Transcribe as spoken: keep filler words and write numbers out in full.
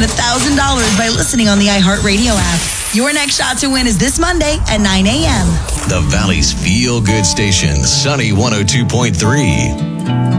one thousand dollars by listening on the iHeartRadio app. Your next shot to win is this Monday at nine a.m. The Valley's feel-good station, Sunny one oh two point three.